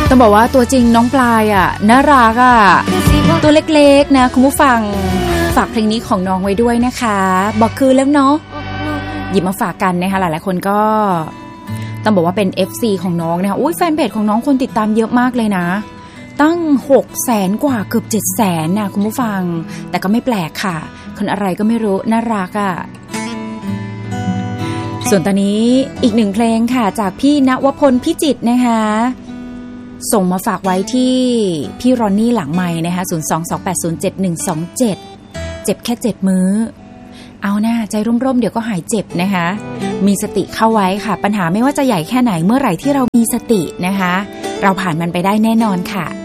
ต้องบอกว่าตัวจริงน้องปลายอ่ะน่ารักอ่ะตัวเล็กๆนะคุณผู้ฟังฝากเพลงนี้ของน้องไว้ด้วยนะคะบอกคืนแล้วเนาะหยิบมาฝากกันนะคะหลายๆคนก็ต้องบอกว่าเป็น FC ของน้องนะคะอุ้ยแฟนเพจของน้องคนติดตามเยอะมากเลยนะตั้ง 600,000 กว่าเกือบ 700,000 นะคุณผู้ฟังแต่ก็ไม่แปลกค่ะคนอะไรก็ไม่รู้น่ารักอ่ะส่วนตอนนี้อีกหนึ่งเพลงค่ะจากพี่ณวพลพิจิตรนะคะส่งมาฝากไว้ที่พี่รอนนี่หลังไมค์นะคะ022807127เจ็บแค่7มื้อเอาหน้าใจร่มๆเดี๋ยวก็หายเจ็บนะคะมีสติเข้าไว้ค่ะปัญหาไม่ว่าจะใหญ่แค่ไหนเมื่อไหร่ที่เรามีสตินะคะเราผ่านมันไปได้แน่นอนค่ะ